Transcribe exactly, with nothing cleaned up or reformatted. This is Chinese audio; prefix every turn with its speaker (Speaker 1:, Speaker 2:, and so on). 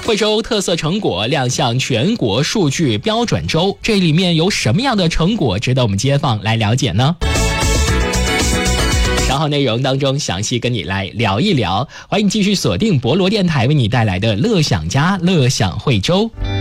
Speaker 1: 惠州特色成果亮相全国数据标准周，这里面有什么样的成果值得我们街坊来了解呢？稍后内容当中详细跟你来聊一聊，欢迎继续锁定博罗电台为你带来的乐享家乐享惠州。